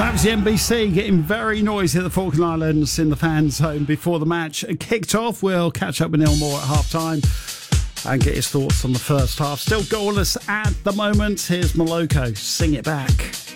That was the NBC getting very noisy at the Falkland Islands in the fan zone before the match kicked off. We'll catch up with Neil Moore at half-time and get his thoughts on the first half. Still goalless at the moment. Here's Moloko, Sing It Back.